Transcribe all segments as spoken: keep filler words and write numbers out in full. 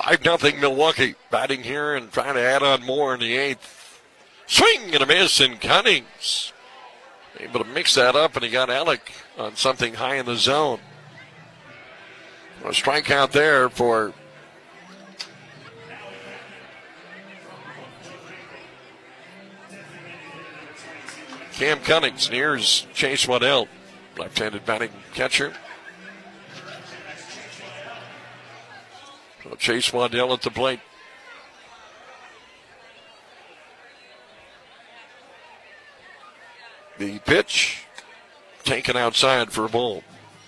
five nothing Milwaukee. Batting here and trying to add on more in the eighth. Swing and a miss, and Cunnings able to mix that up, and he got Alec on something high in the zone. A strikeout there for Cam Cunnings. Nears Chase Waddell, left-handed batting catcher. So Chase Waddell at the plate. The pitch taken outside for a ball.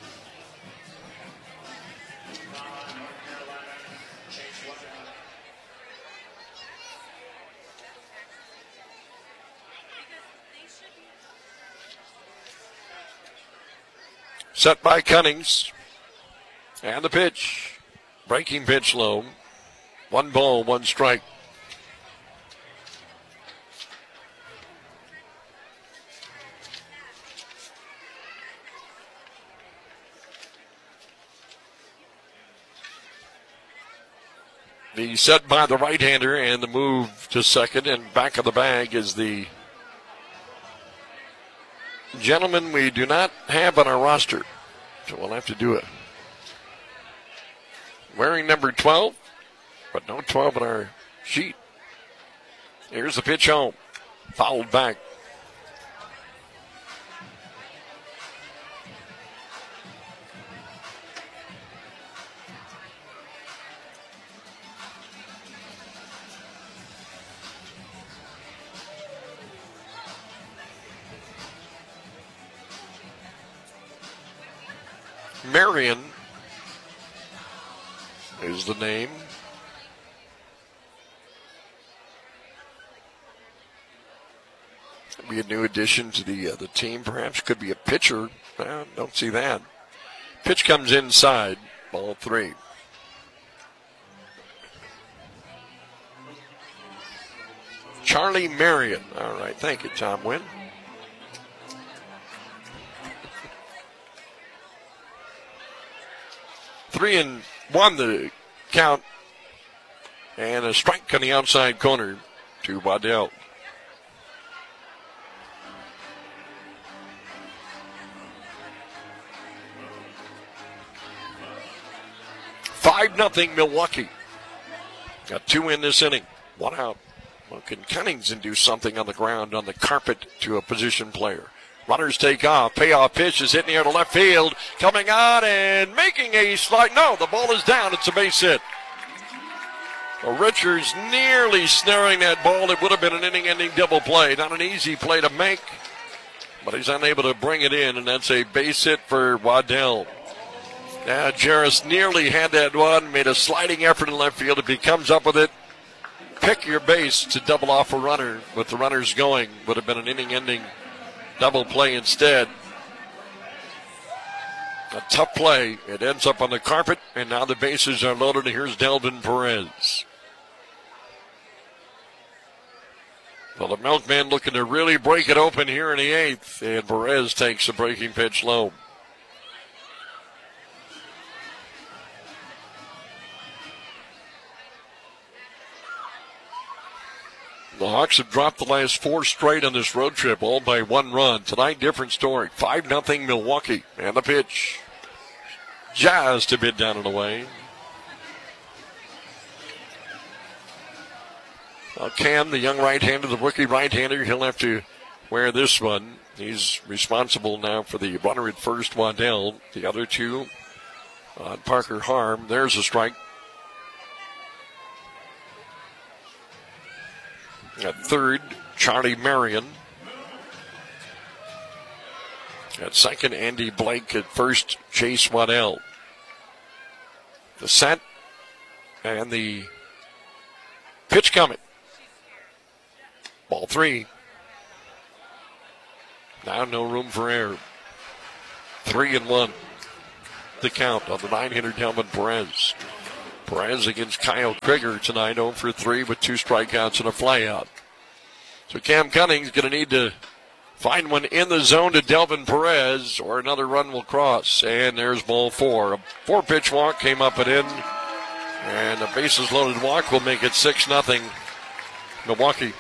Set by Cunnings. And the pitch. Breaking pitch low. One ball, one strike. The set by the right-hander, and the move to second, and back of the bag is the gentleman we do not have on our roster. So we'll have to do it. Wearing number twelve, but no twelve on our sheet. Here's the pitch home. Fouled back. Marion is the name. Could be a new addition to the uh, the team. Perhaps could be a pitcher. I don't see that. Pitch comes inside. Ball three. Charlie Marion. All right. Thank you, Tom Wynn. Three and one the count. And a strike on the outside corner to Waddell. Five nothing Milwaukee. Got two in this inning. One out. Well, can Cunnington do something on the ground, on the carpet to a position player? Runners take off. Payoff pitch is hitting here to left field. Coming on and making a slide. No, the ball is down. It's a base hit. Well, Richards nearly snaring that ball. It would have been an inning-ending double play. Not an easy play to make, but he's unable to bring it in, and that's a base hit for Waddell. Now, Jarris nearly had that one, made a sliding effort in left field. If he comes up with it, pick your base to double off a runner with the runners going. Would have been an inning-ending double play instead. A tough play. It ends up on the carpet, and now the bases are loaded. And here's Delvin Perez. Well, the Milkman looking to really break it open here in the eighth, and Perez takes a breaking pitch low. The Hawks have dropped the last four straight on this road trip, all by one run. Tonight, different story. five nothing Milwaukee. And the pitch. Just a bit down and away. Well, Cam, the young right-hander, the rookie right-hander, he'll have to wear this one. He's responsible now for the runner at first, Waddell. The other two on Parker Harm. There's a strike. At third, Charlie Marion. At second, Andy Blake. At first, Chase Waddell. The set and the pitch coming. Ball three. Now no room for error. Three and one. The count on the nine-hitter Delvin Perez. Perez against Kyle Krieger tonight, oh for three with two strikeouts and a flyout. So Cam Cunning's going to need to find one in the zone to Delvin Perez, or another run will cross. And there's ball four. A four-pitch walk came up and in. And a bases loaded walk will make it six nothing Milwaukee.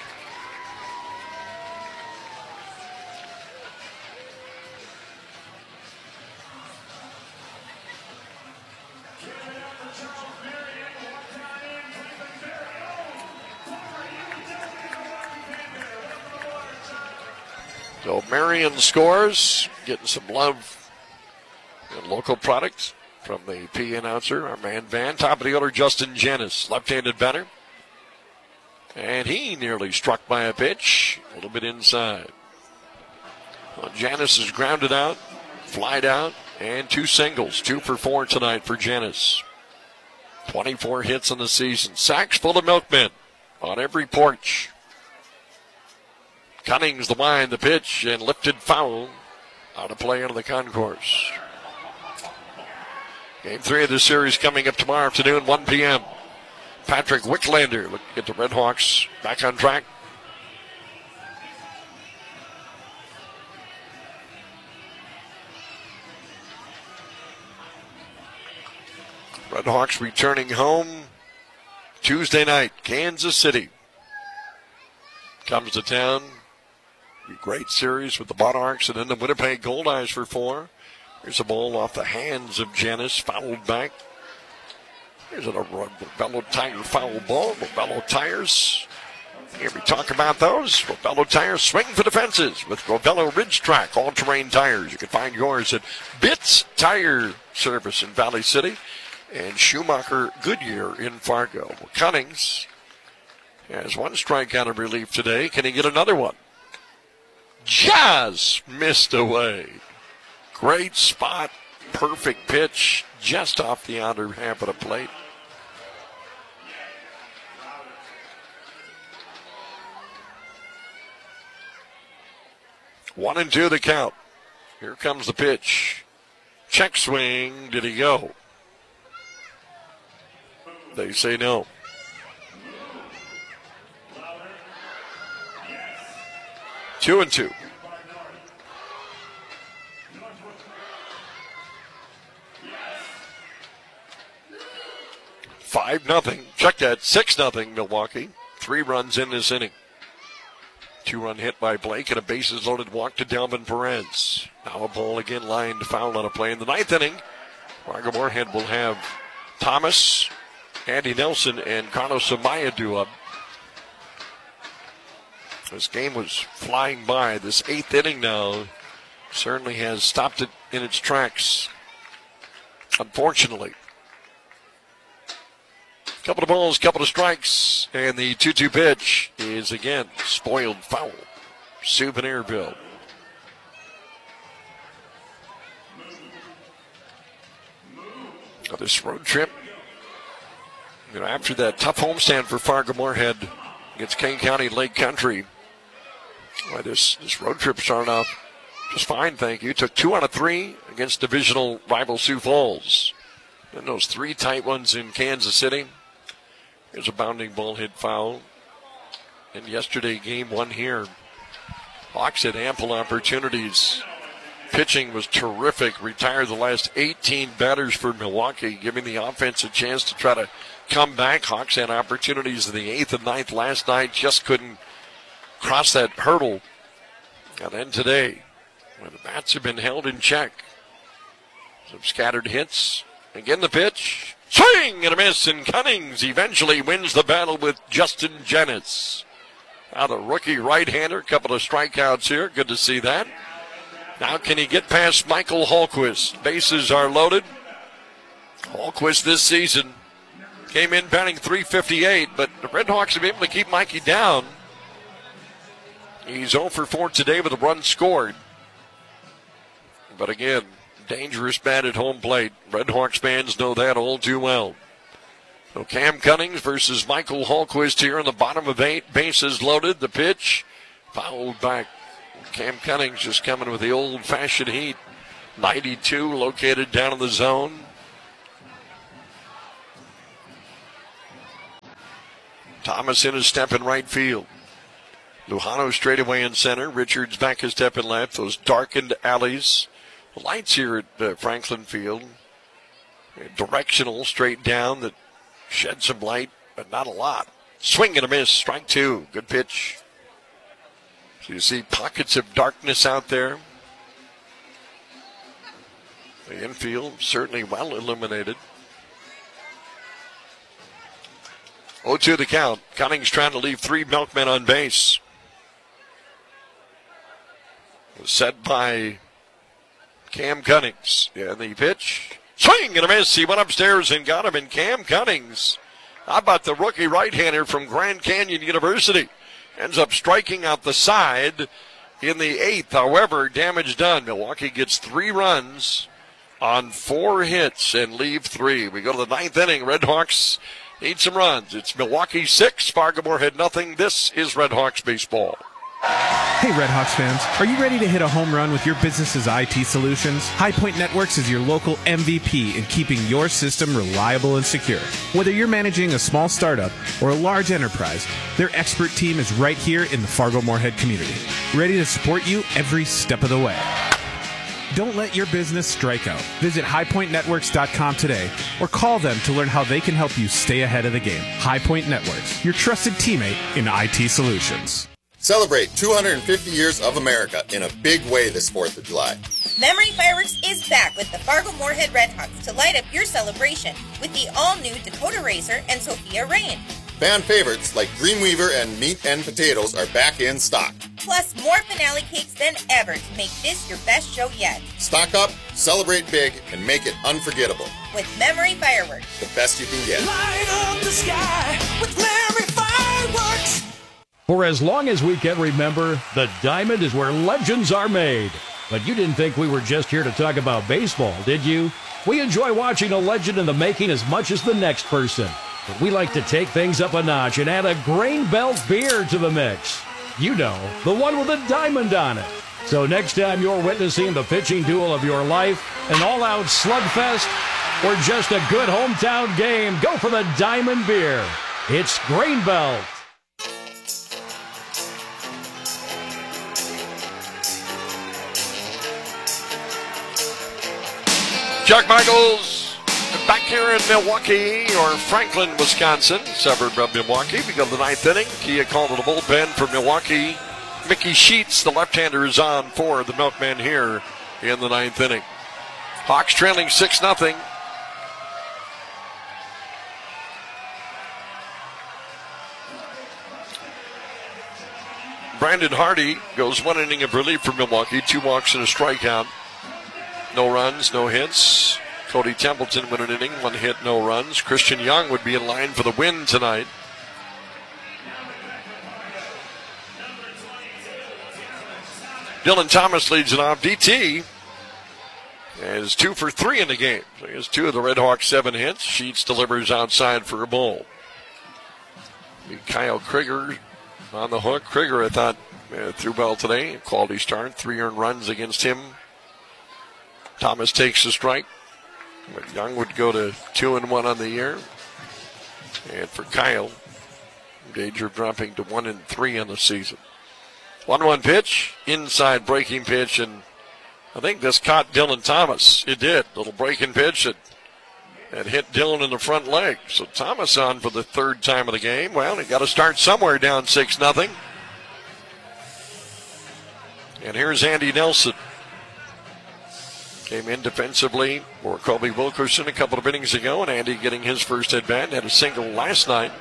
So Marion scores, getting some love and local products from the P announcer, our man Van. Top of the order, Justin Janis, left-handed batter. And he nearly struck by a pitch, a little bit inside. Well, Janis is grounded out, flied out, and two singles. Two for four tonight for Janis. twenty-four hits in the season. Sacks full of milkmen on every porch. Cunnings the line, the pitch, and lifted foul out of play into the concourse. Game three of the series coming up tomorrow afternoon, one p.m. Patrick Wicklander looking to get the Red Hawks back on track. Red Hawks returning home Tuesday night. Kansas City comes to town. Great series with the Monarchs and then the Winnipeg Goldeyes for four. Here's a ball off the hands of Janis, fouled back. Here's a Ravello Tire foul ball. Ravello Tires. Here we talk about those. Ravello Tires swing for the fences with Ravello Ridge Track all-terrain tires. You can find yours at Bitts Tire Service in Valley City and Schumacher Goodyear in Fargo. Well, Cunnings has one strikeout of relief today. Can he get another one? Just missed away. Great spot, perfect pitch, just off the outer half of the plate. One and two the count. Here comes the pitch. Check swing. Did he go? They say no. Two and two. Five nothing. Check that. Six nothing Milwaukee. Three runs in this inning. Two run hit by Blake and a bases loaded walk to Delvin Perez. Now a ball again lined foul on a play in the ninth inning. Fargo Moorhead will have Thomas, Andy Nelson, and Carlos Amaya do up. This game was flying by. This eighth inning now certainly has stopped it in its tracks, unfortunately. Couple of balls, couple of strikes, and the two two pitch is again spoiled foul. Souvenirville. Now this road trip, you know, after that tough homestand for Fargo Moorhead against Kane County Lake Country, well, this, this road trip started off just fine, thank you. Took two out of three against divisional rival Sioux Falls. Then those three tight ones in Kansas City. Here's a bounding ball hit foul. And yesterday, game one here, Hawks had ample opportunities. Pitching was terrific. Retired the last eighteen batters for Milwaukee, giving the offense a chance to try to come back. Hawks had opportunities in the eighth and ninth last night, just couldn't cross that hurdle. And then today, when the bats have been held in check, some scattered hits. Again the pitch. Swing and a miss, and Cunnings eventually wins the battle with Justin Janis. Now the rookie right-hander, couple of strikeouts here. Good to see that. Now can he get past Michael Hallquist? Bases are loaded. Hallquist this season came in batting three fifty-eight, but the Red Hawks have been able to keep Mikey down. He's oh for four today with a run scored. But again, dangerous bat at home plate. Red Hawks fans know that all too well. So Cam Cunnings versus Michael Hallquist here in the bottom of eight. Bases loaded. The pitch fouled back. Cam Cunnings just coming with the old-fashioned heat. ninety-two located down in the zone. Thomas in his step in right field. Lujano straightaway in center. Richards back his step in left. Those darkened alleys. The lights here at uh, Franklin Field. Directional straight down that shed some light, but not a lot. Swing and a miss, strike two. Good pitch. So you see pockets of darkness out there. The infield certainly well illuminated. oh two the count. Cunnings trying to leave three milkmen on base. Set by Cam Cunnings. And the pitch. Swing and a miss. He went upstairs and got him. And Cam Cunnings, how about the rookie right-hander from Grand Canyon University? Ends up striking out the side in the eighth. However, damage done. Milwaukee gets three runs on four hits and leave three. We go to the ninth inning. Red Hawks need some runs. It's Milwaukee six, Fargo Moorhead nothing. This is Red Hawks baseball. Hey Red Hawks fans, are you ready to hit a home run with your business's I T solutions? High Point Networks is your local M V P in keeping your system reliable and secure. Whether you're managing a small startup or a large enterprise, their expert team is right here in the Fargo Moorhead community, ready to support you every step of the way. Don't let your business strike out. Visit high point networks dot com today or call them to learn how they can help you stay ahead of the game. High Point Networks, your trusted teammate in I T solutions. Celebrate two hundred fifty years of America in a big way this fourth of July. Memory Fireworks is back with the Fargo Moorhead Red Hawks to light up your celebration with the all-new Dakota Racer and Sophia Rain. Fan favorites like Dreamweaver and Meat and Potatoes are back in stock. Plus more finale cakes than ever to make this your best show yet. Stock up, celebrate big, and make it unforgettable. With Memory Fireworks. The best you can get. Light up the sky with Memory Fireworks. For as long as we can remember, the Diamond is where legends are made. But you didn't think we were just here to talk about baseball, did you? We enjoy watching a legend in the making as much as the next person. But we like to take things up a notch and add a Grain Belt beer to the mix. You know, the one with a diamond on it. So next time you're witnessing the pitching duel of your life, an all-out slugfest, or just a good hometown game, go for the Diamond beer. It's Grain Belt. Chuck Michaels back here in Milwaukee, or Franklin, Wisconsin, suburb of Milwaukee. We go to the ninth inning. Kia called to the bullpen for Milwaukee. Mickey Sheets, the left-hander, is on for the Milkmen here in the ninth inning. Hawks trailing six nothing. Brandon Hardy goes one inning of relief for Milwaukee. Two walks and a strikeout. No runs, no hits. Cody Templeton went an inning, one hit, no runs. Christian Young would be in line for the win tonight. Dylan Thomas leads it off. D T is two for three in the game. So he has two of the Red Hawks' seven hits. Sheets delivers outside for a ball. Kyle Krieger on the hook. Krieger, I thought, uh, threw well today. Quality start. Three earned runs against him. Thomas takes the strike. But Young would go to two and one on the year. And for Kyle, danger of dropping to one and three on the season. one one pitch, inside breaking pitch, and I think this caught Dylan Thomas. It did. Little breaking pitch that, that hit Dylan in the front leg. So Thomas on for the third time of the game. Well, he got to start somewhere down six nothing. And here's Andy Nelson. Came in defensively for Colby Wilkerson a couple of innings ago, and Andy getting his first at bat. Had a single last night.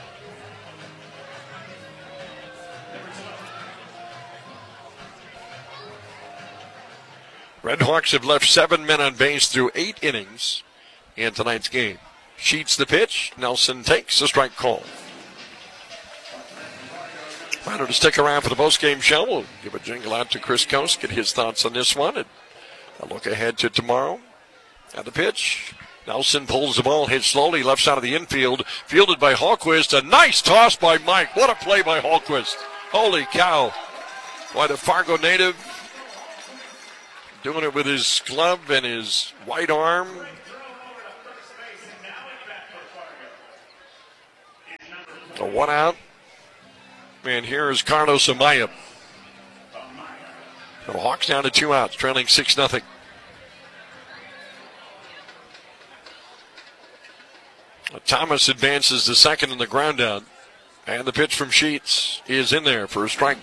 Red Hawks have left seven men on base through eight innings in tonight's game. Sheets the pitch. Nelson takes the strike call. Wanted to stick around for the postgame show. We'll give a jingle out to Chris Coast, get his thoughts on this one. And a look ahead to tomorrow. At the pitch, Nelson pulls the ball, hits slowly left side of the infield, fielded by Hallquist. A nice toss by Mike. What a play by Hallquist. Holy cow. Why, the Fargo native doing it with his glove and his right arm. A one out. And here is Carlos Amaya. The Hawks down to two outs, trailing six nothing. A Thomas advances to second in the ground out. And the pitch from Sheets is in there for a strike.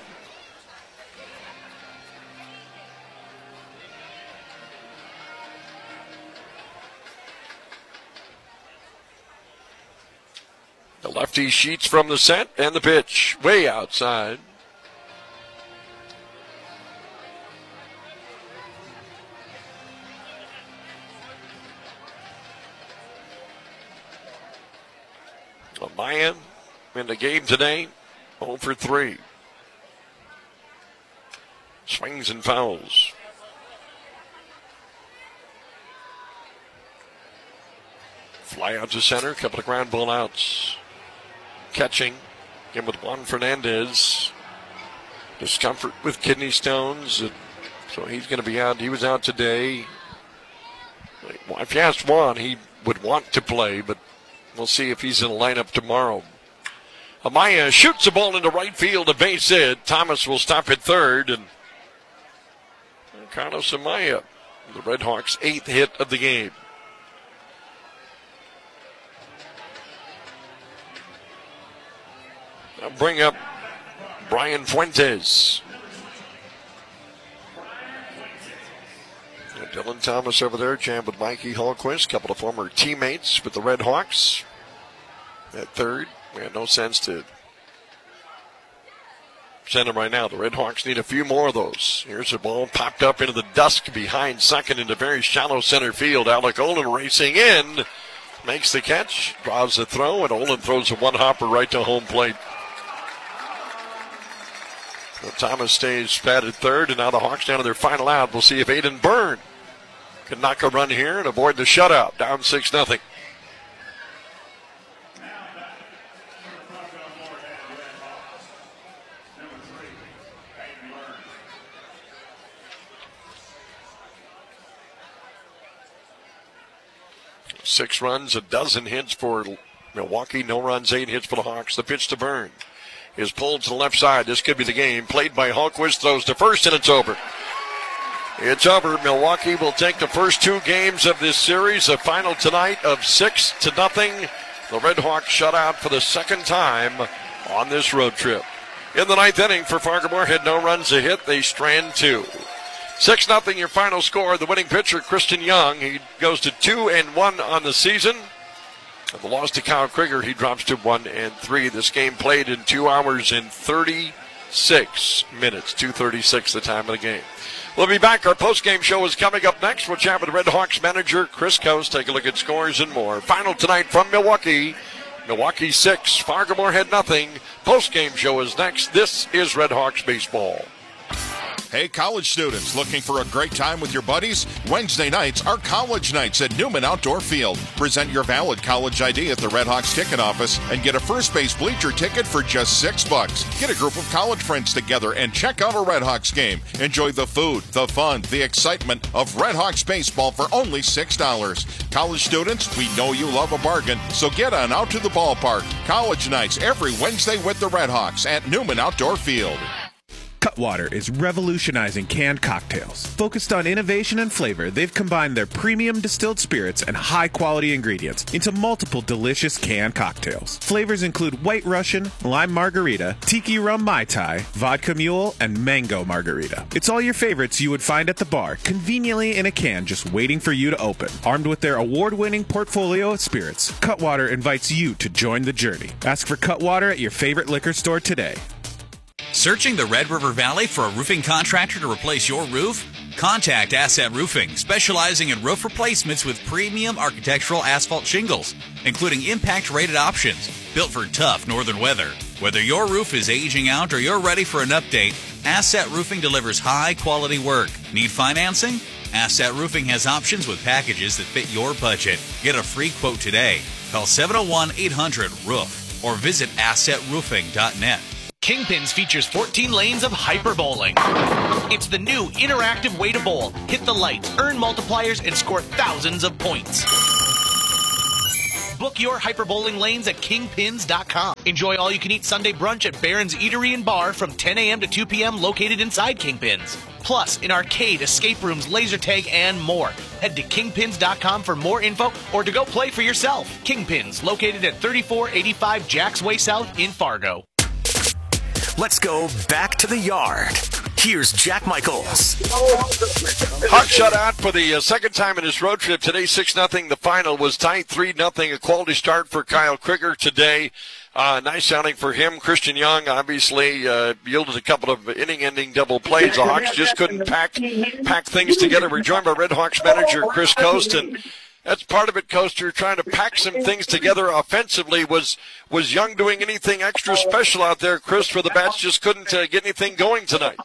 The lefty Sheets from the set, and the pitch way outside. Amaya in the game today, oh for three. Swings and fouls. Fly out to center, couple of ground ball outs. Catching, in with Juan Fernandez. Discomfort with kidney stones, so he's going to be out. He was out today. Well, if you asked Juan, he would want to play, but we'll see if he's in the lineup tomorrow. Amaya shoots the ball into right field, a base hit. Thomas will stop at third, and Carlos Amaya, the Red Hawks' eighth hit of the game. I'll bring up Brian Fuentes. And Dylan Thomas over there, jammed with Mikey Hallquist, a couple of former teammates with the Red Hawks. At third, we had no sense to send him right now. The Red Hawks need a few more of those. Here's the ball popped up into the dusk behind second into very shallow center field. Alec Olin racing in, makes the catch, draws the throw, and Olin throws a one-hopper right to home plate. So Thomas stays batted third, and now the Hawks down to their final out. We'll see if Aiden Byrne can knock a run here and avoid the shutout. Down six nothing. Six runs, a dozen hits for Milwaukee. No runs, eight hits for the Hawks. The pitch to Byrne is pulled to the left side. This could be the game. Played by Hallquist, throws to first, and it's over. It's over. Milwaukee will take the first two games of this series. A final tonight of six to nothing. The Red Hawks shut out for the second time on this road trip. In the ninth inning for Fargo-Moorhead, no runs, a hit. They strand two. Six nothing your final score. The winning pitcher, Christian Young. He goes to two and one on the season. And the loss to Kyle Krieger, he drops to one and three. This game played in two hours and thirty-six minutes. two thirty-six the time of the game. We'll be back. Our post-game show is coming up next. We'll chat with Red Hawks manager Chris Coase. Take a look at scores and more. Final tonight from Milwaukee. Milwaukee six, Fargo-Moorhead nothing. Post-game show is next. This is Red Hawks baseball. Hey, college students, looking for a great time with your buddies? Wednesday nights are college nights at Newman Outdoor Field. Present your valid college I D at the Red Hawks ticket office and get a first base bleacher ticket for just six bucks. Get a group of college friends together and check out a Red Hawks game. Enjoy the food, the fun, the excitement of Red Hawks baseball for only six dollars. College students, we know you love a bargain, so get on out to the ballpark. College nights every Wednesday with the Red Hawks at Newman Outdoor Field. Cutwater is revolutionizing canned cocktails. Focused on innovation and flavor, they've combined their premium distilled spirits and high-quality ingredients into multiple delicious canned cocktails. Flavors include White Russian, Lime Margarita, Tiki Rum Mai Tai, Vodka Mule, and Mango Margarita. It's all your favorites you would find at the bar, conveniently in a can just waiting for you to open. Armed with their award-winning portfolio of spirits, Cutwater invites you to join the journey. Ask for Cutwater at your favorite liquor store today. Searching the Red River Valley for a roofing contractor to replace your roof? Contact Asset Roofing, specializing in roof replacements with premium architectural asphalt shingles, including impact-rated options, built for tough northern weather. Whether your roof is aging out or you're ready for an update, Asset Roofing delivers high-quality work. Need financing? Asset Roofing has options with packages that fit your budget. Get a free quote today. Call seven oh one, eight hundred, roof or visit asset roofing dot net. Kingpins features fourteen lanes of hyper bowling. It's the new interactive way to bowl. Hit the lights, earn multipliers, and score thousands of points. Book your hyper bowling lanes at kingpins dot com. Enjoy all-you-can-eat Sunday brunch at Barron's Eatery and Bar from ten a.m. to two p.m. located inside Kingpins. Plus, in arcade, escape rooms, laser tag, and more. Head to kingpins dot com for more info or to go play for yourself. Kingpins, located at thirty-four eighty-five Jacks Way South in Fargo. Let's go back to the yard. Here's Jack Michaels. Hawks shut out for the uh, second time in his road trip today, six nothing. The final was tight, three nothing. A quality start for Kyle Krieger today. Uh, nice outing for him. Christian Young obviously uh, yielded a couple of inning-ending double plays. The Hawks just couldn't pack pack things together. We're joined by Red Hawks manager Chris Coste, and that's part of it, Coaster, trying to pack some things together offensively. Was was Young doing anything extra special out there, Chris, for the Bats just couldn't uh, get anything going tonight?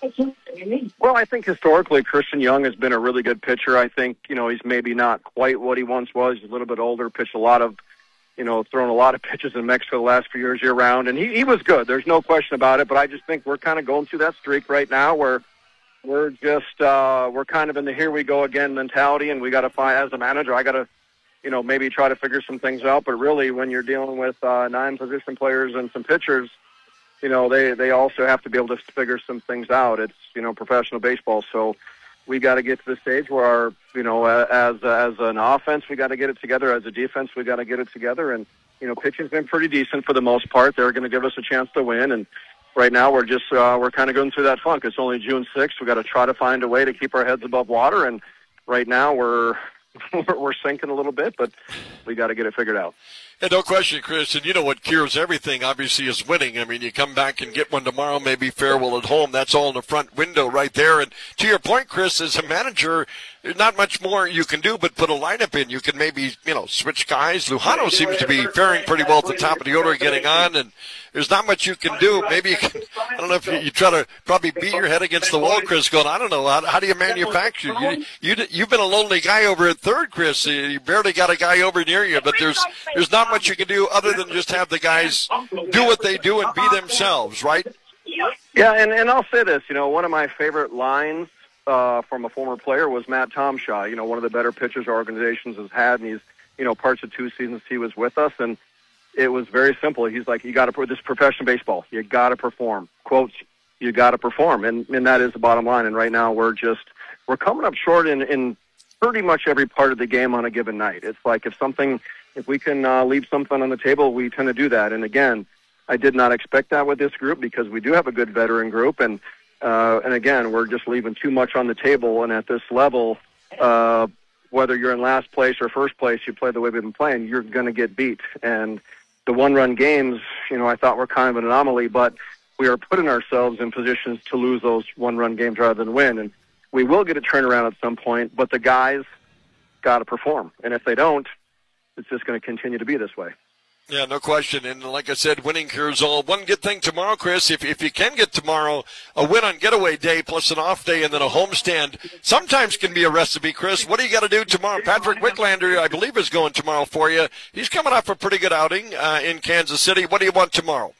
Well, I think historically Christian Young has been a really good pitcher. I think, you know, he's maybe not quite what he once was. He's a little bit older, pitched a lot of, you know, thrown a lot of pitches in Mexico the last few years year-round, and he, he was good. There's no question about it, but I just think we're kind of going through that streak right now where we're just, uh, we're kind of in the here-we-go-again mentality, and we got to find, as a manager, I got to, you know, maybe try to figure some things out. But really, when you're dealing with uh, nine position players and some pitchers, you know, they, they also have to be able to figure some things out. It's, you know, professional baseball. So we got to get to the stage where our, you know, as, as an offense, we got to get it together. As a defense, we got to get it together. And, you know, pitching's been pretty decent for the most part. They're going to give us a chance to win. And right now we're just, uh, we're kind of going through that funk. It's only June sixth. We got to try to find a way to keep our heads above water. And right now we're, we're sinking a little bit, but we got to get it figured out. Yeah, no question, Chris. And you know what cures everything, obviously, is winning. I mean, you come back and get one tomorrow, maybe farewell at home. That's all in the front window right there. And to your point, Chris, as a manager, there's not much more you can do but put a lineup in. You can maybe, you know, switch guys. Lujano seems to be faring pretty well at the top of the order, getting on, and there's not much you can do. Maybe you can, I don't know if you, you try to probably beat your head against the wall, Chris, going, I don't know, how, how do you manufacture? You, you, you've been a lonely guy over at third, Chris. You barely got a guy over near you, but there's there's not much you can do other than just have the guys do what they do and be themselves, right? Yeah, and, and I'll say this, you know, one of my favorite lines uh, from a former player was Matt Tomshaw, you know, one of the better pitchers our organizations has had, and he's, you know, parts of two seasons he was with us, and it was very simple. He's like, you got to, this is professional baseball, you got to perform. Quotes, you got to perform, and, and that is the bottom line, and right now we're just, we're coming up short in, in pretty much every part of the game on a given night. It's like if something, if we can uh, leave something on the table, we tend to do that, and again, I did not expect that with this group because we do have a good veteran group, and uh, and again, we're just leaving too much on the table. And at this level, uh, whether you're in last place or first place, you play the way we've been playing, you're going to get beat. And the one-run games, you know, I thought were kind of an anomaly, but we are putting ourselves in positions to lose those one-run games rather than win. And we will get a turnaround at some point, but the guys got to perform. And if they don't, it's just going to continue to be this way. Yeah, no question. And like I said, winning cures all. One good thing tomorrow, Chris, if if you can get tomorrow a win on getaway day plus an off day and then a homestand, sometimes can be a recipe, Chris. What do you got to do tomorrow? Patrick Wicklander, I believe, is going tomorrow for you. He's coming off a pretty good outing uh, in Kansas City. What do you want tomorrow?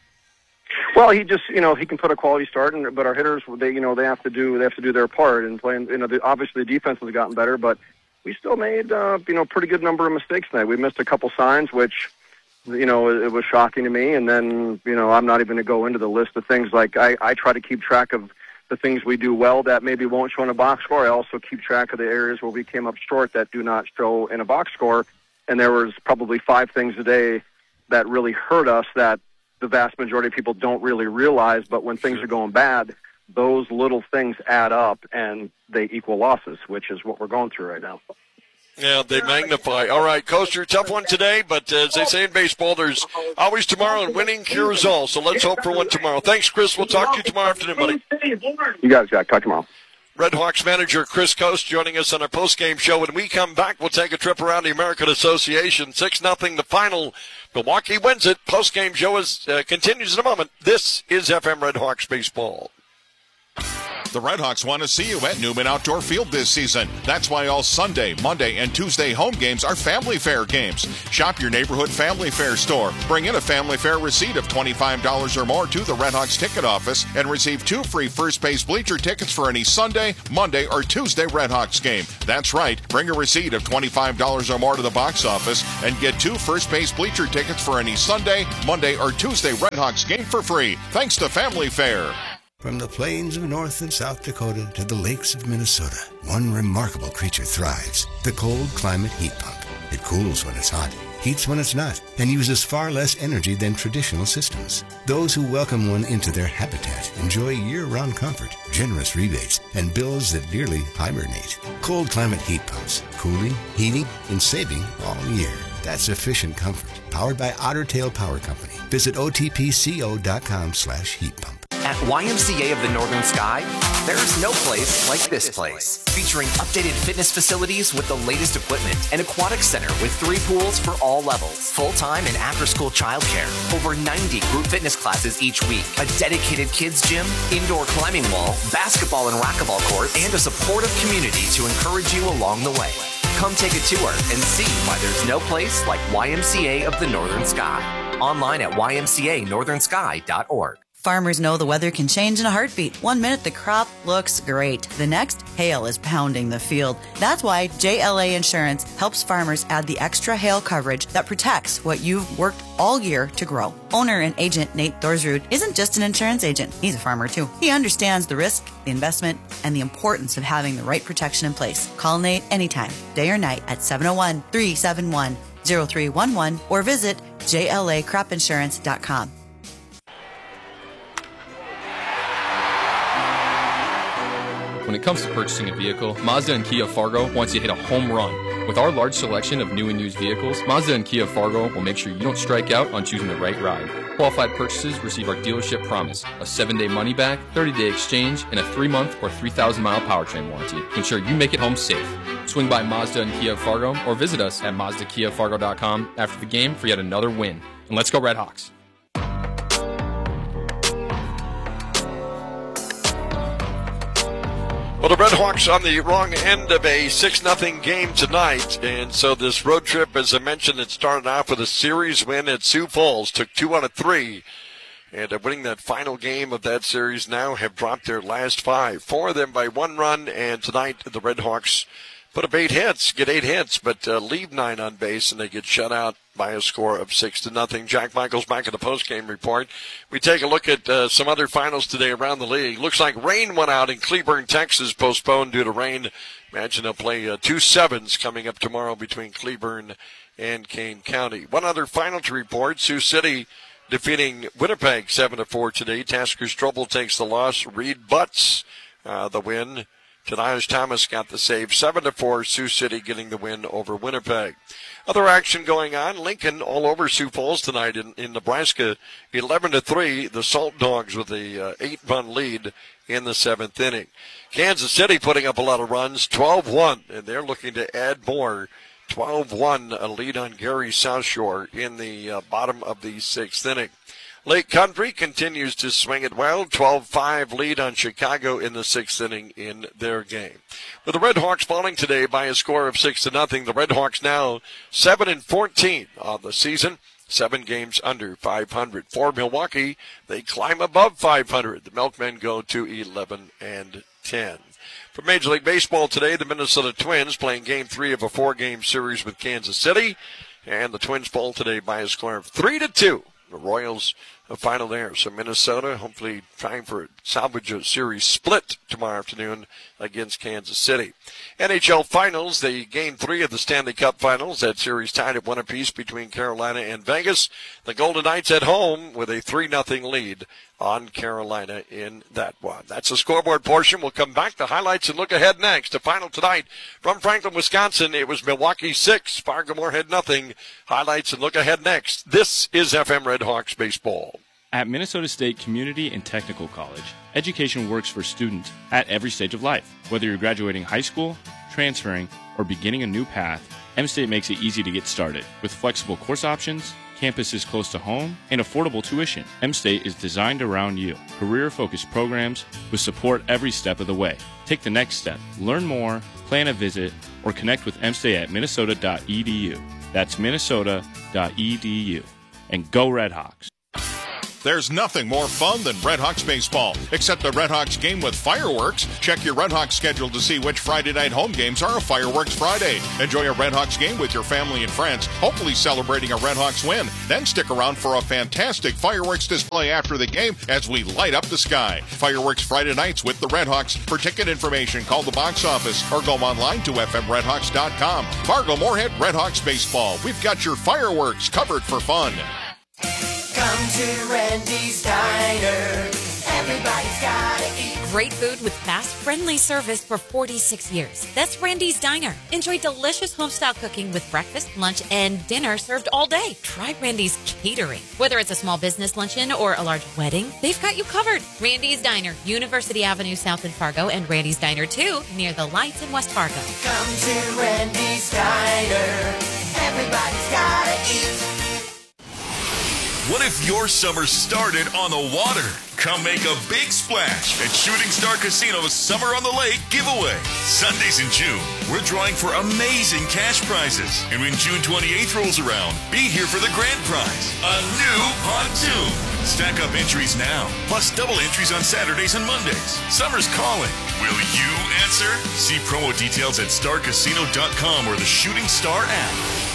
Well, he just, you know, he can put a quality start, and but our hitters, they, you know, they have to do they have to do their part and playing. You know, the, obviously the defense has gotten better, but we still made, uh, you know, pretty good number of mistakes tonight. We missed a couple signs, which, you know, it, it was shocking to me. And then, you know, I'm not even going to go into the list of things. Like I, I try to keep track of the things we do well that maybe won't show in a box score. I also keep track of the areas where we came up short that do not show in a box score. And there was probably five things today that really hurt us that the vast majority of people don't really realize. But when things are going bad, those little things add up and they equal losses, which is what we're going through right now. Yeah, they magnify. All right, Coaster, tough one today, but uh, as they say in baseball, there's always tomorrow, and winning cures all. So let's hope for one tomorrow. Thanks, Chris. We'll talk to you tomorrow afternoon, buddy. You got it, Jack. Talk tomorrow. Red Hawks manager Chris Coste joining us on our postgame show. When we come back, we'll take a trip around the American Association. six nothing the final. Milwaukee wins it. Postgame show is, uh, continues in a moment. This is F M Red Hawks Baseball. The Red Hawks want to see you at Newman Outdoor Field this season. That's why all Sunday, Monday, and Tuesday home games are Family Fair games. Shop your neighborhood Family Fair store. Bring in a Family Fair receipt of twenty-five dollars or more to the Red Hawks ticket office and receive two free first base bleacher tickets for any Sunday, Monday, or Tuesday Red Hawks game. That's right. Bring a receipt of twenty-five dollars or more to the box office and get two first base bleacher tickets for any Sunday, Monday, or Tuesday Red Hawks game for free. Thanks to Family Fair. From the plains of North and South Dakota to the lakes of Minnesota, one remarkable creature thrives, the cold climate heat pump. It cools when it's hot, heats when it's not, and uses far less energy than traditional systems. Those who welcome one into their habitat enjoy year-round comfort, generous rebates, and bills that nearly hibernate. Cold climate heat pumps, cooling, heating, and saving all year. That's efficient comfort, powered by Otter Tail Power Company. Visit O T P C O dot com slash heat pump. At Y M C A of the Northern Sky, there's no place like this place. Featuring updated fitness facilities with the latest equipment, an aquatic center with three pools for all levels, full-time and after-school childcare, over ninety group fitness classes each week, a dedicated kids gym, indoor climbing wall, basketball and racquetball court, and a supportive community to encourage you along the way. Come take a tour and see why there's no place like Y M C A of the Northern Sky. Online at Y M C A northern sky dot org. Farmers know the weather can change in a heartbeat. One minute the crop looks great. The next, hail is pounding the field. That's why J L A Insurance helps farmers add the extra hail coverage that protects what you've worked all year to grow. Owner and agent Nate Thorsrud isn't just an insurance agent. He's a farmer too. He understands the risk, the investment, and the importance of having the right protection in place. Call Nate anytime, day or night at seven oh one, three seven one, oh three one one or visit J L A crop insurance dot com. When it comes to purchasing a vehicle, Mazda and Kia Fargo wants you to hit a home run. With our large selection of new and used vehicles, Mazda and Kia Fargo will make sure you don't strike out on choosing the right ride. Qualified purchases receive our dealership promise, a seven-day money-back, thirty-day exchange, and a three-month or three thousand mile powertrain warranty to ensure you make it home safe. Swing by Mazda and Kia Fargo or visit us at Mazda Kia Fargo dot com after the game for yet another win. And let's go Red Hawks. Well, the Red Hawks on the wrong end of a six nothing game tonight, and so this road trip, as I mentioned, it started off with a series win at Sioux Falls, took two out of three, and uh, winning that final game of that series now have dropped their last five, four of them by one run, and tonight the Red Hawks put up eight hits, get eight hits, but uh, leave nine on base, and they get shut out by a score of six to nothing. Jack Michaels back at the postgame report. We take a look at uh, some other finals today around the league. Looks like rain went out in Cleburne, Texas, postponed due to rain. Imagine they'll play uh, two sevens coming up tomorrow between Cleburne and Kane County. One other final to report: Sioux City defeating Winnipeg seven to four today. Tasker Strobel takes the loss. Reed Butts uh, the win. Tanias Thomas got the save, seven to four, Sioux City getting the win over Winnipeg. Other action going on, Lincoln all over Sioux Falls tonight in, in Nebraska, eleven to three, the Salt Dogs with a uh, eight-run lead in the seventh inning. Kansas City putting up a lot of runs, twelve one, and they're looking to add more. twelve one, a lead on Gary South Shore in the uh, bottom of the sixth inning. Lake Country continues to swing it well. twelve five lead on Chicago in the sixth inning in their game. With the Red Hawks falling today by a score of six to nothing, the Red Hawks now seven and fourteen on the season, seven games under five hundred. For Milwaukee, they climb above five hundred. The Milkmen go to eleven and ten. For Major League Baseball today, the Minnesota Twins playing game three of a four-game series with Kansas City, and the Twins fall today by a score of three to two. The Royals a final there. So Minnesota hopefully trying for a salvage a series split tomorrow afternoon against Kansas City. N H L Finals, the game three of the Stanley Cup Finals. That series tied at one apiece between Carolina and Vegas. The Golden Knights at home with a three nothing lead on Carolina in that one. That's the scoreboard portion. We'll come back to highlights and look ahead next. The final tonight from Franklin, Wisconsin. It was Milwaukee six, Fargo Moorhead nothing. Highlights and look ahead next. This is F M Red Hawks Baseball. At Minnesota State Community and Technical College, education works for students at every stage of life. Whether you're graduating high school, transferring, or beginning a new path, M-State makes it easy to get started. With flexible course options, campuses close to home, and affordable tuition, M-State is designed around you. Career-focused programs with support every step of the way. Take the next step. Learn more, plan a visit, or connect with M-State at minnesota dot e d u. That's minnesota dot e d u. And go Red Hawks. There's nothing more fun than Redhawks baseball, except the Redhawks game with fireworks. Check your Redhawks schedule to see which Friday night home games are a Fireworks Friday. Enjoy a Redhawks game with your family and friends, hopefully celebrating a Redhawks win. Then stick around for a fantastic fireworks display after the game as we light up the sky. Fireworks Friday nights with the Redhawks. For ticket information, call the box office or go online to f m redhawks dot com. Fargo Moorhead Redhawks baseball. We've got your fireworks covered for fun. Come to Randy's Diner. Everybody's gotta eat. Great food with fast, friendly service for forty-six years. That's Randy's Diner. Enjoy delicious homestyle cooking with breakfast, lunch, and dinner served all day. Try Randy's Catering. Whether it's a small business luncheon or a large wedding, they've got you covered. Randy's Diner, University Avenue South in Fargo, and Randy's Diner two near the lights in West Fargo. Come to Randy's Diner. Everybody's gotta eat. What if your summer started on the water? Come make a big splash at Shooting Star Casino's Summer on the Lake giveaway. Sundays in June, we're drawing for amazing cash prizes. And when June twenty-eighth rolls around, be here for the grand prize, a new pontoon. Stack up entries now, plus double entries on Saturdays and Mondays. Summer's calling. Will you answer? See promo details at star casino dot com or the Shooting Star app.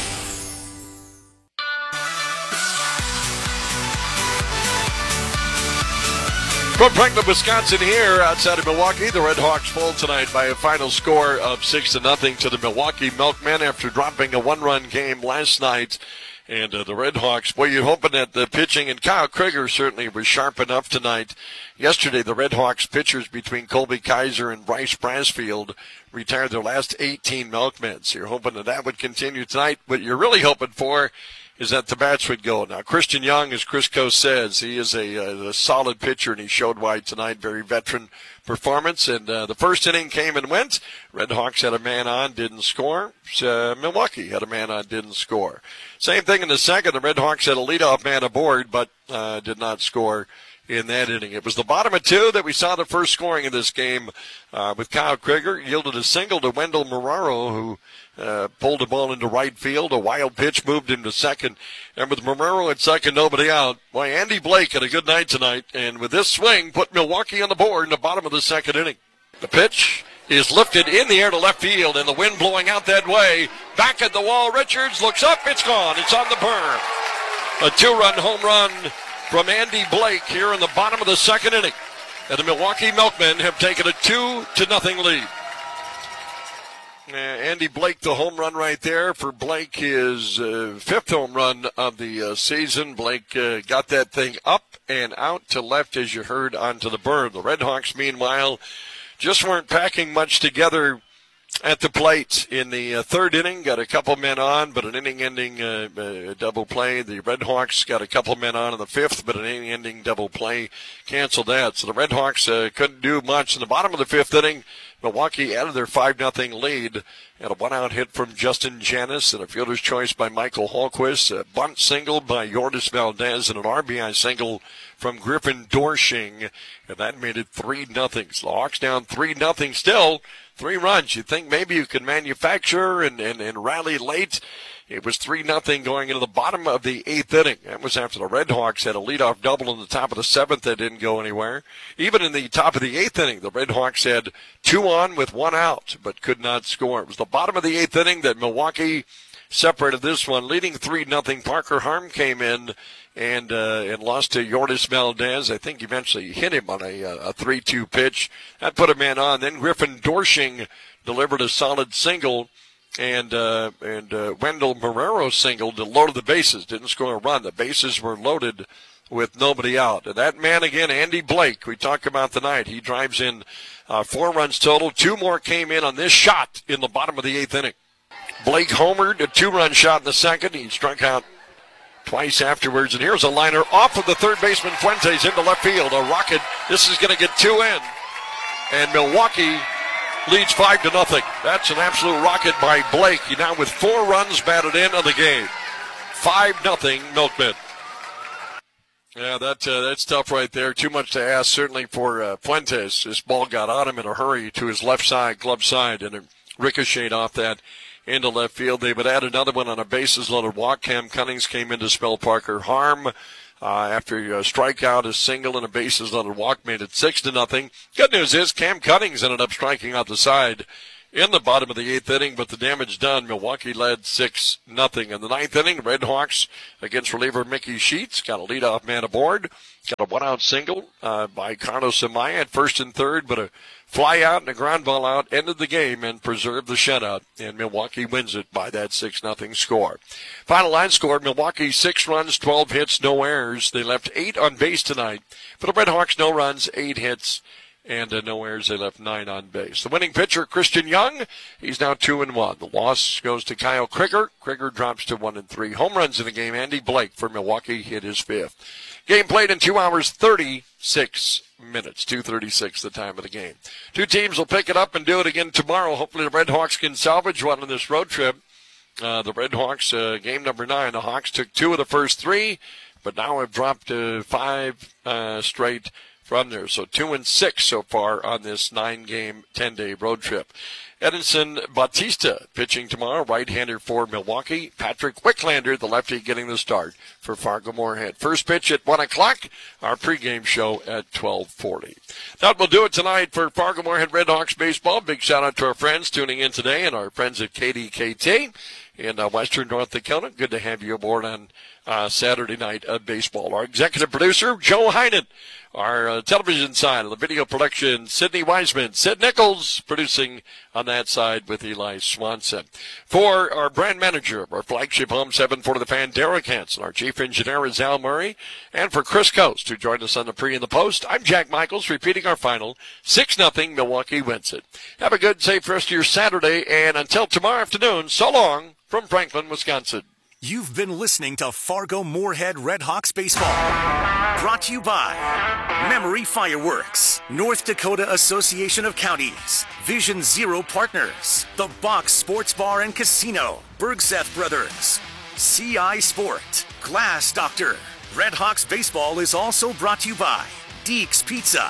From Franklin, Wisconsin here outside of Milwaukee, the Red Hawks fall tonight by a final score of six to nothing to the Milwaukee Milkmen after dropping a one-run game last night. And uh, the Red Hawks, boy, you're hoping that the pitching, and Kyle Krieger certainly was sharp enough tonight. Yesterday, the Red Hawks pitchers between Colby Kaiser and Bryce Brasfield retired their last eighteen Milkmen. So you're hoping that that would continue tonight. What you're really hoping for is that the bats would go. Now, Christian Young, as Crisco says, he is a, a, a solid pitcher, and he showed why tonight. Very veteran performance. And uh, the first inning came and went. Red Hawks had a man on, didn't score. Uh, Milwaukee had a man on, didn't score. Same thing in the second. The Red Hawks had a leadoff man aboard, but uh, did not score in that inning. It was the bottom of two that we saw the first scoring in this game uh, with Kyle Krieger. Yielded a single to Wendell Marrero, who Uh, pulled the ball into right field. A wild pitch moved him to second. And with Marrero at second, nobody out. Boy, Andy Blake had a good night tonight. And with this swing, put Milwaukee on the board in the bottom of the second inning. The pitch is lifted in the air to left field, and the wind blowing out that way. Back at the wall, Richards looks up. It's gone. It's on the berm. A two-run home run from Andy Blake here in the bottom of the second inning. And the Milwaukee Milkmen have taken a two to nothing lead. Uh, Andy Blake, the home run right there for Blake, his uh, fifth home run of the uh, season. Blake uh, got that thing up and out to left, as you heard, onto the berm. The Red Hawks, meanwhile, just weren't packing much together at the plate in the uh, third inning. Got a couple men on, but an inning-ending uh, uh, double play. The Red Hawks got a couple men on in the fifth, but an inning-ending double play canceled that. So the Red Hawks uh, couldn't do much. In the bottom of the fifth inning, Milwaukee added their five nothing lead, and a one-out hit from Justin Janis, and a fielder's choice by Michael Hallquist, a bunt single by Yordis Valdez, and an R B I single from Griffin Dorsching, and that made it three nothing. So the Hawks down three nothing still, three runs. You think maybe you can manufacture and, and, and rally late. It was three nothing going into the bottom of the eighth inning. That was after the Red Hawks had a leadoff double in the top of the seventh that didn't go anywhere. Even in the top of the eighth inning, the Red Hawks had two on with one out, but could not score. It was the bottom of the eighth inning that Milwaukee separated this one, leading three nothing. Parker Harm came in and uh, and lost to Yordis Valdez. I think eventually hit him on a a three two pitch. That put a man on. Then Griffin Dorsching delivered a solid single. And uh, and uh, Wendell Marrero singled to load the bases, didn't score a run. The bases were loaded with nobody out. And that man again, Andy Blake, we talked about tonight. He drives in uh, four runs total. Two more came in on this shot in the bottom of the eighth inning. Blake homered, a two-run shot in the second. He struck out twice afterwards. And here's a liner off of the third baseman Fuentes into left field. A rocket. This is going to get two in. And Milwaukee leads five to nothing. That's an absolute rocket by Blake. He now with four runs batted in on the game. Five nothing Milkmen. Yeah, that uh, that's tough right there. Too much to ask certainly for uh, Fuentes. This ball got on him in a hurry to his left side, glove side, and it ricocheted off that into left field. They would add another one on a bases loaded walk. Cam Cunnings came in to spell Parker Harm. uh, after a strikeout, a single, and a bases loaded walk, made it six to nothing. Good news is Cam Cunnings ended up striking out the side in the bottom of the eighth inning, but the damage done. Milwaukee led six nothing. In the ninth inning, the Red Hawks against reliever Mickey Sheets got a leadoff man aboard. Got a one-out single uh, by Carlos Amaya at first and third, but a fly out and a ground ball out ended the game and preserved the shutout, and Milwaukee wins it by that six nothing score. Final line score, Milwaukee six runs, twelve hits, no errors. They left eight on base tonight. For the Red Hawks, no runs, eight hits, and uh, no errors. They left nine on base. The winning pitcher, Christian Young, he's now two and one. The loss goes to Kyle Krieger. Krieger drops to one and three. Home runs in the game. Andy Blake for Milwaukee hit his fifth. Game played in two hours, thirty-six minutes. two thirty-six the time of the game. Two teams will pick it up and do it again tomorrow. Hopefully the Red Hawks can salvage one on this road trip. Uh, the Red Hawks, uh, game number nine, the Hawks took two of the first three, but now have dropped to five uh, straight from there. So two and six so far on this nine-game, ten-day road trip. Edinson Bautista pitching tomorrow, right-hander for Milwaukee. Patrick Wicklander, the lefty, getting the start for Fargo-Moorhead. First pitch at one o'clock, our pregame show at twelve forty. That will do it tonight for Fargo-Moorhead Red Hawks baseball. Big shout-out to our friends tuning in today and our friends at K D K T in uh, Western North Dakota. Good to have you aboard on uh, Saturday night of baseball. Our executive producer, Joe Heinen. Our uh, television side of the video production, Sidney Wiseman. Sid Nichols producing on that side with Eli Swanson. For our brand manager of our flagship home, seven forty The Fan, Derek Hansen. Our chief engineer is Al Murray. And for Chris Coast, who joined us on the pre and the post, I'm Jack Michaels, repeating our final. six nothing, Milwaukee wins it. Have a good, safe rest of your Saturday, and until tomorrow afternoon, so long from Franklin, Wisconsin. You've been listening to Fargo Moorhead Red Hawks Baseball. Brought to you by Memory Fireworks, North Dakota Association of Counties, Vision Zero Partners, The Box Sports Bar and Casino, Bergseth Brothers, C I Sport, Glass Doctor. Red Hawks Baseball is also brought to you by Deeks Pizza,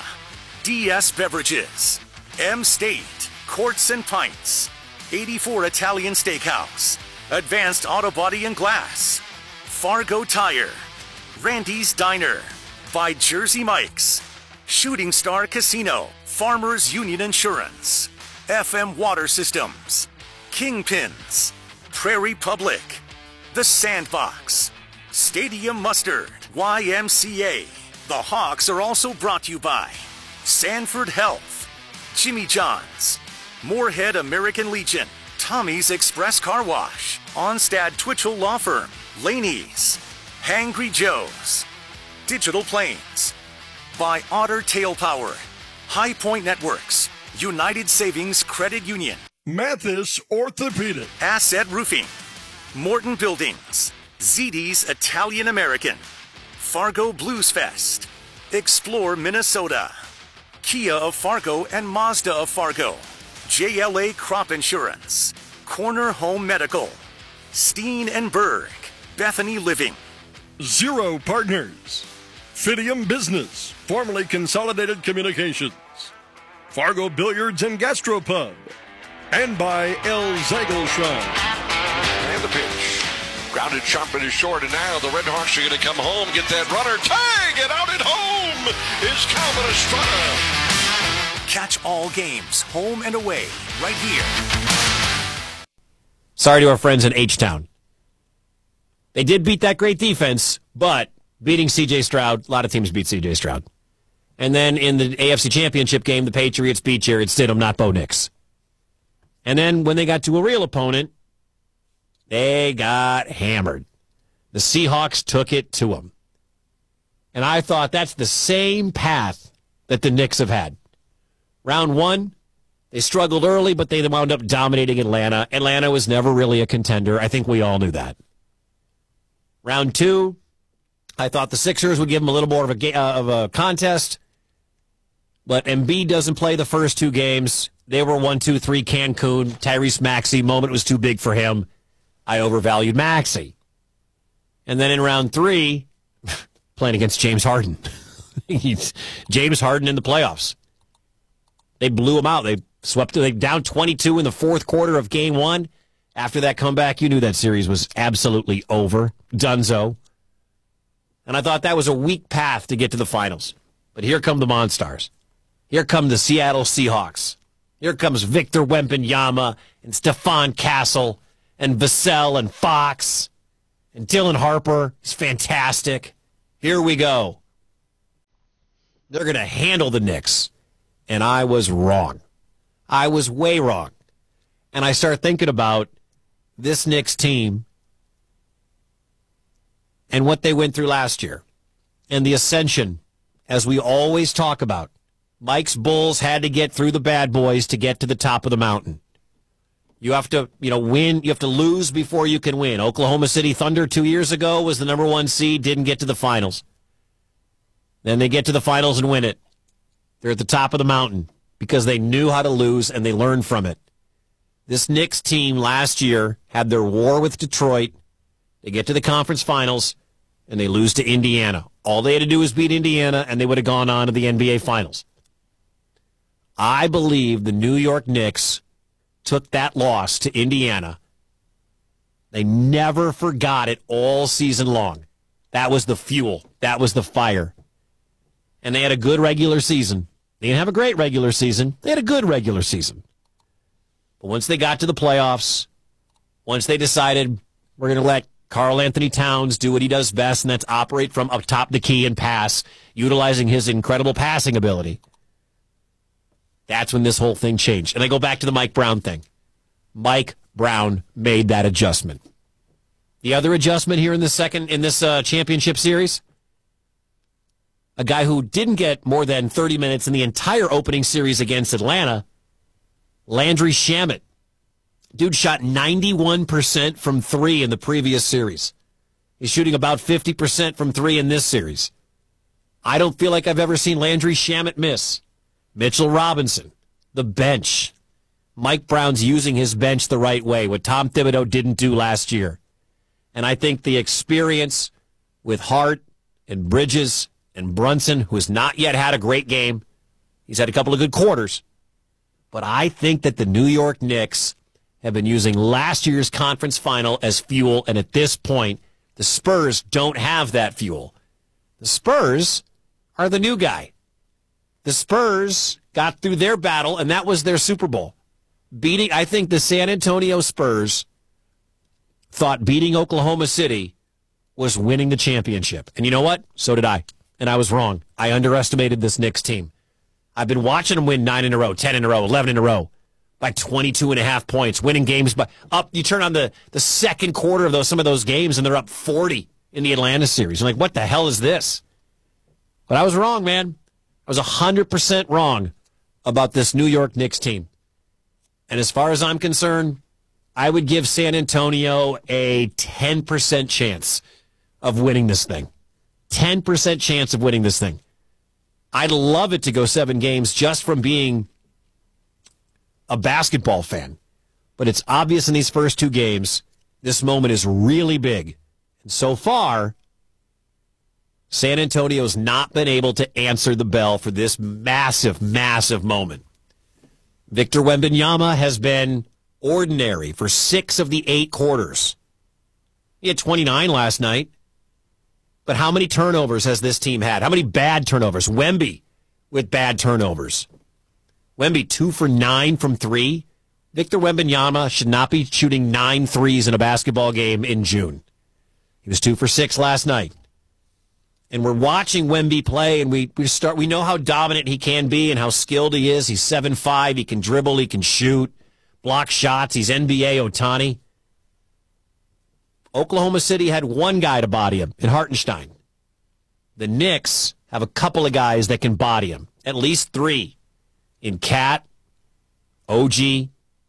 D S Beverages, M-State, Courts and Pints, eighty-four Italian Steakhouse, Advanced Auto Body and Glass, Fargo Tire, Randy's Diner, by Jersey Mike's, Shooting Star Casino, Farmers Union Insurance, F M Water Systems, Kingpins, Prairie Public, The Sandbox, Stadium Mustard, Y M C A. The Hawks are also brought to you by Sanford Health, Jimmy John's, Moorhead American Legion, Tommy's Express Car Wash, Onstad Twitchell Law Firm, Laney's, Hangry Joe's, Digital Planes, by Otter Tail Power, High Point Networks, United Savings Credit Union, Mathis Orthopedic, Asset Roofing, Morton Buildings, Z D's Italian American, Fargo Blues Fest, Explore Minnesota, Kia of Fargo and Mazda of Fargo, J L A Crop Insurance, Corner Home Medical, Steen and Berg, Bethany Living, Zero Partners, Fidium Business, formerly Consolidated Communications, Fargo Billiards and Gastropub, and by El Zagelschwein. And the pitch. Grounded sharp and is short, and now the Red Hawks are going to come home, get that runner, tag, and out at home is Calvin Estrada. Catch all games, home and away, right here. Sorry to our friends in H-Town. They did beat that great defense, but beating C J Stroud, a lot of teams beat C J Stroud. And then in the A F C Championship game, the Patriots beat Jared Stidham, not Bo Nix. And then when they got to a real opponent, they got hammered. The Seahawks took it to them. And I thought that's the same path that the Knicks have had. Round one, they struggled early, but they wound up dominating Atlanta. Atlanta was never really a contender. I think we all knew that. Round two, I thought the Sixers would give them a little more of a, uh, of a contest, but Embiid doesn't play the first two games. They were one, two, three, Cancun. Tyrese Maxey, moment was too big for him. I overvalued Maxey. And then in round three, playing against James Harden. James Harden in the playoffs. They blew him out. They swept they down twenty-two in the fourth quarter of game one. After that comeback, you knew that series was absolutely over. Dunzo. And I thought that was a weak path to get to the finals. But here come the Monstars. Here come the Seattle Seahawks. Here comes Victor Wembanyama and Stephon Castle and Vassell and Fox and Dylan Harper is fantastic. Here we go. They're going to handle the Knicks. And I was wrong. I was way wrong. And I start thinking about this Knicks team and what they went through last year and the ascension, as we always talk about. Mike's Bulls had to get through the bad boys to get to the top of the mountain. You have to, you know, win. You have to lose before you can win. Oklahoma City Thunder two years ago was the number one seed, didn't get to the finals. Then they get to the finals and win it. They're at the top of the mountain because they knew how to lose and they learned from it. This Knicks team last year had their war with Detroit. They get to the conference finals and they lose to Indiana. All they had to do was beat Indiana and they would have gone on to the N B A Finals. I believe the New York Knicks took that loss to Indiana. They never forgot it all season long. That was the fuel. That was the fire. And they had a good regular season. They didn't have a great regular season. They had a good regular season. But once they got to the playoffs, once they decided we're going to let Karl Anthony Towns do what he does best, and that's operate from up top the key and pass, utilizing his incredible passing ability, that's when this whole thing changed. And I go back to the Mike Brown thing. Mike Brown made that adjustment. The other adjustment here in this second in this uh, championship series, a guy who didn't get more than thirty minutes in the entire opening series against Atlanta, Landry Shamet. Dude shot ninety-one percent from three in the previous series. He's shooting about fifty percent from three in this series. I don't feel like I've ever seen Landry Shamet miss. Mitchell Robinson, the bench. Mike Brown's using his bench the right way, what Tom Thibodeau didn't do last year. And I think the experience with Hart and Bridges and Brunson, who has not yet had a great game, he's had a couple of good quarters, but I think that the New York Knicks have been using last year's conference final as fuel, and at this point, the Spurs don't have that fuel. The Spurs are the new guy. The Spurs got through their battle, and that was their Super Bowl. Beating, I think the San Antonio Spurs thought beating Oklahoma City was winning the championship. And you know what? So did I. And I was wrong. I underestimated this Knicks team. I've been watching them win nine in a row, ten in a row, eleven in a row by twenty-two and a half points, winning games by up. You turn on the, the second quarter of those some of those games, and they're up forty in the Atlanta series. I'm like, what the hell is this? But I was wrong, man. I was one hundred percent wrong about this New York Knicks team. And as far as I'm concerned, I would give San Antonio a ten percent chance of winning this thing. ten percent chance of winning this thing. I'd love it to go seven games just from being a basketball fan. But it's obvious in these first two games, this moment is really big. And so far, San Antonio's not been able to answer the bell for this massive, massive moment. Victor Wembanyama has been ordinary for six of the eight quarters. He had twenty-nine last night. But how many turnovers has this team had? How many bad turnovers? Wemby with bad turnovers. Wemby two for nine from three. Victor Wembanyama should not be shooting nine threes in a basketball game in June. He was two for six last night. And we're watching Wemby play, and we, we start. We know how dominant he can be and how skilled he is. He's seven five. He can dribble. He can shoot, block shots. He's N B A Ohtani. Oklahoma City had one guy to body him in Hartenstein. The Knicks have a couple of guys that can body him, at least three, in Cat, O G,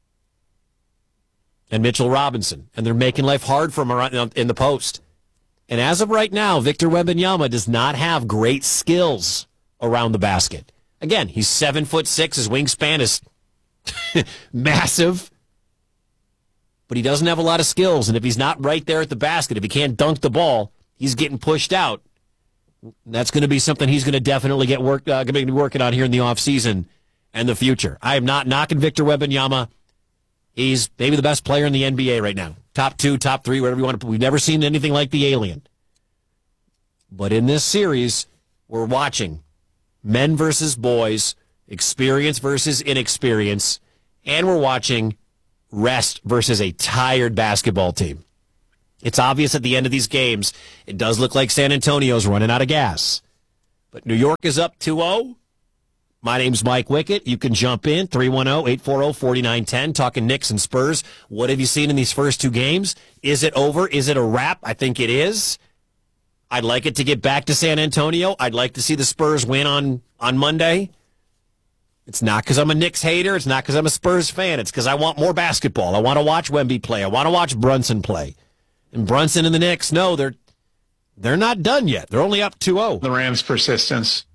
and Mitchell Robinson. And they're making life hard for him around in the post. And as of right now, Victor Wembanyama does not have great skills around the basket. Again, he's seven foot six. His wingspan is massive. But he doesn't have a lot of skills. And if he's not right there at the basket, if he can't dunk the ball, he's getting pushed out. That's going to be something he's going to definitely get work, uh, going to be working on here in the offseason and the future. I am not knocking Victor Wembanyama. He's maybe the best player in the N B A right now. Top two, top three, whatever you want to put. We've never seen anything like the alien. But in this series, we're watching men versus boys, experience versus inexperience, and we're watching rest versus a tired basketball team. It's obvious at the end of these games, it does look like San Antonio's running out of gas. But New York is up two oh. My name's Mike Wickett. You can jump in, three one zero, eight four zero, four nine one zero, talking Knicks and Spurs. What have you seen in these first two games? Is it over? Is it a wrap? I think it is. I'd like it to get back to San Antonio. I'd like to see the Spurs win on, on Monday. It's not because I'm a Knicks hater. It's not because I'm a Spurs fan. It's because I want more basketball. I want to watch Wemby play. I want to watch Brunson play. And Brunson and the Knicks, no, they're they're not done yet. They're only up two oh. The Rams' persistence.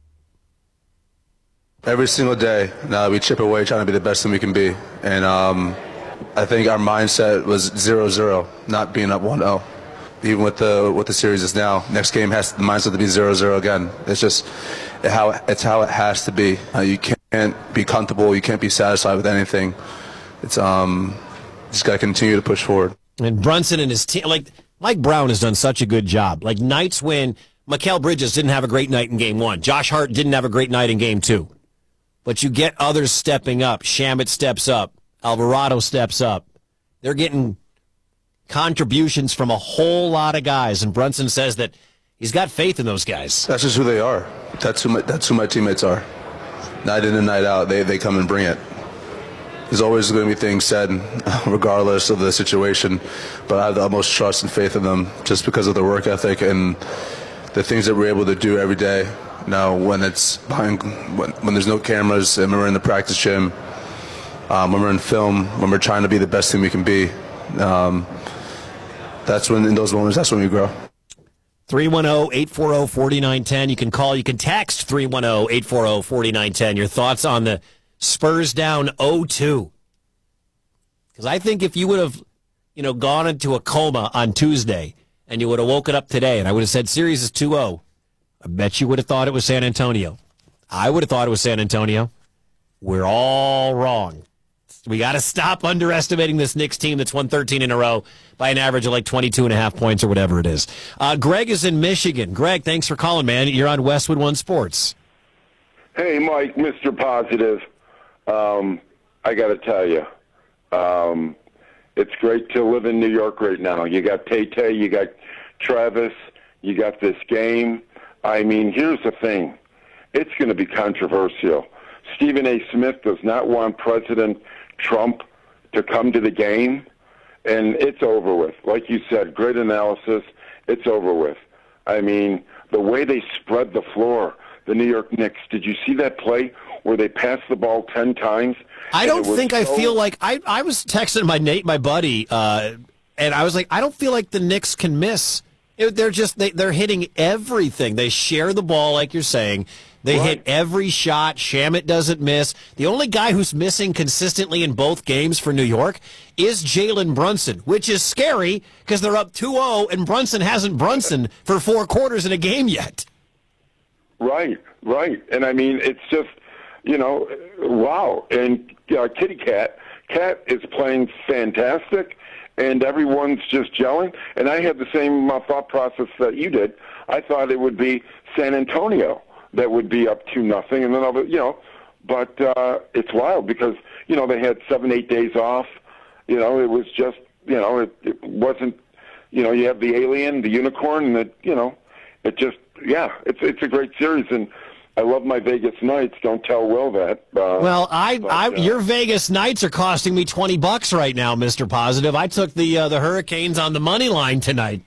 Every single day, now we chip away trying to be the best thing we can be. And um, I think our mindset was zero zero, not being up one oh. Even with the what the series is now, next game has the mindset to be zero zero again. It's just how it's how it has to be. Uh, you can't be comfortable. You can't be satisfied with anything. It's um, just got to continue to push forward. And Brunson and his team, like Mike Brown has done such a good job. Like nights when Mikal Bridges didn't have a great night in game one. Josh Hart didn't have a great night in game two. But you get others stepping up. Shamet steps up. Alvarado steps up. They're getting contributions from a whole lot of guys. And Brunson says that he's got faith in those guys. That's just who they are. That's who my, that's who my teammates are. Night in and night out, they, they come and bring it. There's always going to be things said, regardless of the situation, but I have the utmost trust and faith in them just because of their work ethic and the things that we're able to do every day. Now, when it's behind, when, when there's no cameras and we're in the practice gym, um, when we're in film, when we're trying to be the best thing we can be, um, that's when, in those moments, that's when we grow. three one zero, eight four zero, four nine one zero. You can call, you can text three one zero, eight four zero, four nine one zero. Your thoughts on the Spurs down oh two. Because I think if you would have, you know, gone into a coma on Tuesday and you would have woken up today and I would have said series is two oh, I bet you would have thought it was San Antonio. I would have thought it was San Antonio. We're all wrong. We got to stop underestimating this Knicks team that's won thirteen in a row by an average of like twenty-two and a half points or whatever it is. Uh, Greg is in Michigan. Greg, thanks for calling, man. You're on Westwood One Sports. Hey, Mike, Mister Positive. Um, I got to tell you, um, it's great to live in New York right now. You got Tay-Tay, you got Travis, you got this game. I mean, here's the thing. It's going to be controversial. Stephen A. Smith does not want President Trump to come to the game, and it's over with. Like you said, great analysis. It's over with. I mean, the way they spread the floor, the New York Knicks, did you see that play where they passed the ball ten times? I don't think so... I feel like I, I was texting my Nate, my buddy, uh, and I was like, I don't feel like the Knicks can miss. They're just they, they're hitting everything. They share the ball, like you're saying. They right. hit every shot. Shamet doesn't miss. The only guy who's missing consistently in both games for New York is Jalen Brunson, which is scary because they're up two oh, and Brunson hasn't Brunson for four quarters in a game yet. Right, right. And, I mean, it's just, you know, wow. And uh, Kitty Cat, Cat is playing fantastic, and everyone's just gelling. And I had the same uh, thought process that you did. I thought it would be San Antonio that would be up two nothing, and then I'll, you know, but uh, it's wild because you know they had seven, eight days off. You know, it was just, you know, it, it wasn't, you know, you have the alien, the unicorn, and it, you know, it just, yeah, it's it's a great series, and I love my Vegas Knights. Don't tell Will that. Uh, well, I, but, I, uh, your Vegas Knights are costing me twenty bucks right now, Mister Positive. I took the uh, the Hurricanes on the money line tonight.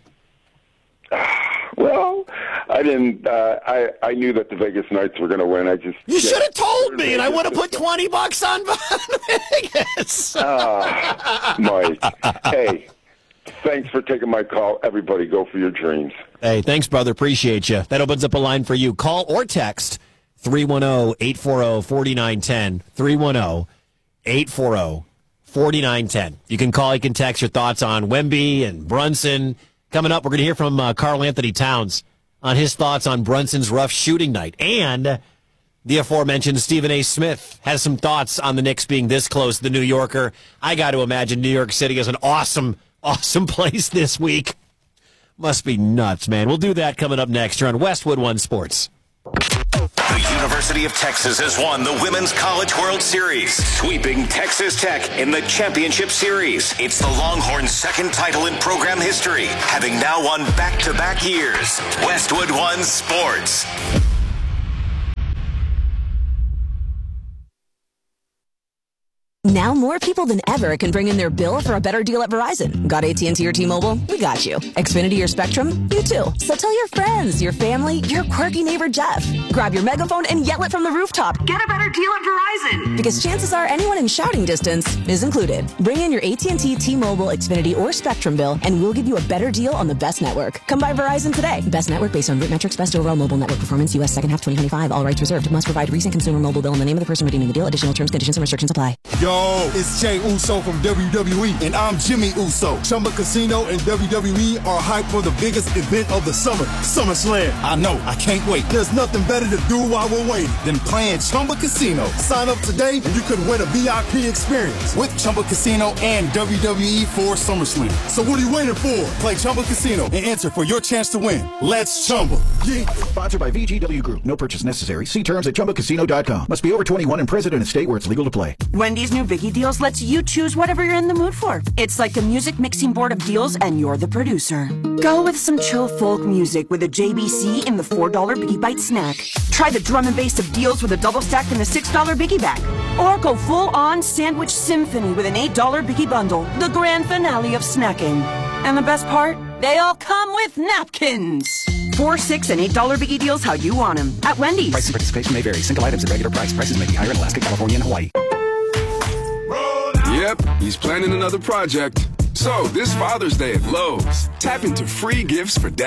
Well, I didn't. Uh, I I knew that the Vegas Knights were going to win. I just you should have told me, and I would have put twenty bucks on Vegas. uh, Mike, hey, thanks for taking my call. Everybody, go for your dreams. Hey, thanks, brother. Appreciate you. That opens up a line for you. Call or text three one zero, eight four zero, four nine one zero. three one zero, eight four zero, four nine one zero. You can call. You can text your thoughts on Wemby and Brunson. Coming up, we're going to hear from uh, Karl Anthony Towns on his thoughts on Brunson's rough shooting night. And the aforementioned Stephen A. Smith has some thoughts on the Knicks being this close to the New Yorker. I got to imagine New York City is an awesome, awesome place this week. Must be nuts, man. We'll do that coming up next here on Westwood One Sports. The University of Texas has won the Women's College World Series, sweeping Texas Tech in the championship series. It's the Longhorns' second title in program history, having now won back-to-back years. Westwood One Sports. Now more people than ever can bring in their bill for a better deal at Verizon. Got A T and T or T-Mobile? We got you. Xfinity or Spectrum? You too. So tell your friends, your family, your quirky neighbor Jeff. Grab your megaphone and yell it from the rooftop. Get a better deal at Verizon. Because chances are anyone in shouting distance is included. Bring in your A T and T, T-Mobile, Xfinity, or Spectrum bill and we'll give you a better deal on the best network. Come by Verizon today. Best network based on root metrics, best overall mobile network performance, U S second half twenty twenty-five. All rights reserved. Must provide recent consumer mobile bill and the name of the person redeeming the deal. Additional terms, conditions, and restrictions apply. Yo, it's Jay Uso from W W E, and I'm Jimmy Uso. Chumba Casino and W W E are hyped for the biggest event of the summer, SummerSlam. I know, I can't wait. There's nothing better to do while we're waiting than playing Chumba Casino. Sign up today and you could win a V I P experience with Chumba Casino and W W E for SummerSlam. So what are you waiting for? Play Chumba Casino and enter for your chance to win. Let's Chumba. Yeah. Sponsored by V G W Group. No purchase necessary. See terms at chumba casino dot com. Must be over twenty-one and present in a state where it's legal to play. Wendy's new Biggie Deals lets you choose whatever you're in the mood for. It's like a music mixing board of deals and you're the producer. Go with some chill folk music with a J B C in the four dollar Biggie Bite snack. Try the drum and bass of deals with a double stack in the six dollar Biggie bag. Or go full on sandwich symphony with an eight dollar Biggie bundle. The grand finale of snacking. And the best part? They all come with napkins. Four, six, and eight dollar Biggie Deals how you want them at Wendy's. Price and participation may vary. Single items at regular price. Prices may be higher in Alaska, California, and Hawaii. Yep, he's planning another project. So, this Father's Day at Lowe's, tap into free gifts for dad.